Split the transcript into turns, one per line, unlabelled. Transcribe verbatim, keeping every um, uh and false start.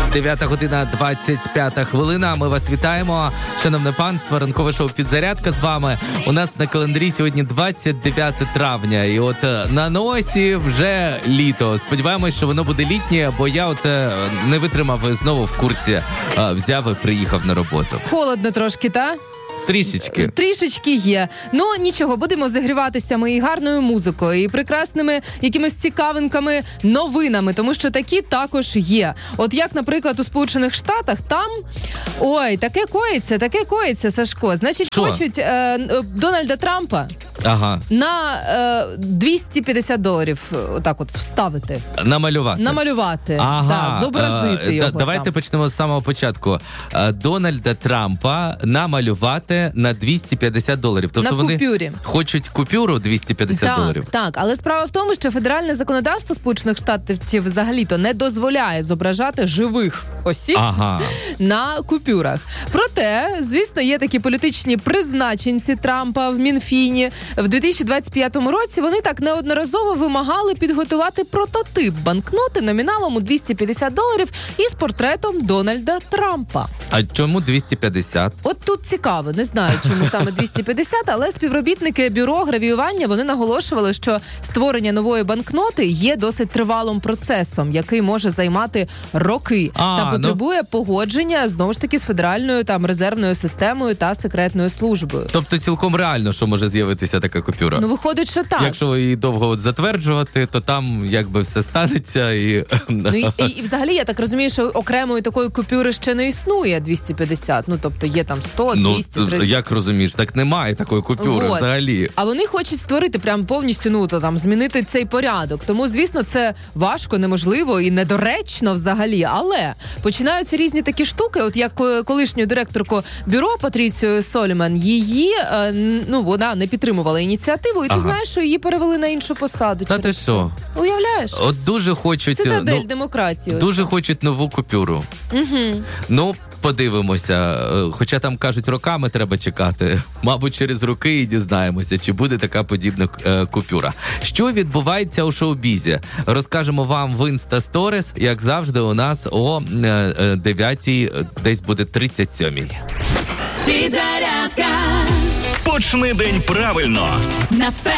дев'ята година двадцять п'ята хвилина. Ми вас вітаємо. Шановне панство, ранкове шоу «Підзарядка» з вами. У нас на календарі сьогодні двадцять дев'яте травня. І от на носі вже літо. Сподіваємось, що воно буде літнє, бо я оце не витримав і знову в курці взяв і приїхав на роботу.
Холодно трошки, та?
Трішечки.
Трішечки є. Ну, нічого, будемо загріватися ми і гарною музикою, і прекрасними якимись цікавинками новинами, тому що такі також є. От як, наприклад, у Сполучених Штатах, там, ой, таке коїться, таке коїться, Сашко. Значить,
Шо?
хочуть е, Дональда Трампа
ага.
на е, двісті п'ятдесят доларів отак от вставити.
Намалювати.
Намалювати,
ага.
да, зобразити
е,
його.
Давайте
там.
почнемо з самого початку. Дональда Трампа намалювати на двісті п'ятдесят доларів. Тобто
на купюрі.
Вони хочуть купюру двісті п'ятдесят
так,
доларів.
Так, але справа в тому, що федеральне законодавство Сполучених Штатів взагалі-то не дозволяє зображати живих осіб
ага.
на купюрах. Проте, звісно, є такі політичні призначенці Трампа в Мінфіні. В дві тисячі двадцять п'ятому році вони так неодноразово вимагали підготувати прототип банкноти номіналом у двісті п'ятдесят доларів із портретом Дональда Трампа.
А чому двісті п'ятдесят?
От тут цікаво, не знаю, чому саме двісті п'ятдесят, але співробітники бюро гравіювання, вони наголошували, що створення нової банкноти є досить тривалим процесом, який може займати роки
а,
та потребує ну... погодження, знову ж таки, з федеральною там резервною системою та секретною службою.
Тобто цілком реально, що може з'явитися така купюра?
Ну, виходить, що так.
Якщо її довго от затверджувати, то там якби все станеться і...
Ну, і, і, і взагалі, я так розумію, що окремої такої купюри ще не існує двісті п'ятдесят. Ну, тобто є там сто, двісті, триста.
Як розумієш, так немає такої купюри вот. Взагалі.
А вони хочуть створити прям повністю, ну, то там, змінити цей порядок. Тому, звісно, це важко, неможливо і недоречно взагалі. Але починаються різні такі штуки, от як колишню директорку бюро Патріцію Соліман, її, ну, вона не підтримувала ініціативу, і ага. ти знаєш, що її перевели на іншу посаду.
Та ти що?
Уявляєш?
От дуже хочуть...
Цитадель
ну,
демократії.
Дуже ось. Хочуть нову купюру.
Угу.
Ну, подивимося. Хоча там, кажуть, роками треба чекати. Мабуть, через роки і дізнаємося, чи буде така подібна е, купюра. Що відбувається у шоу-бізі? Розкажемо вам в Insta Stories, як завжди, у нас о е, дев'ятій, десь буде тридцять сьомій.
Підзарядка. Почни день правильно. На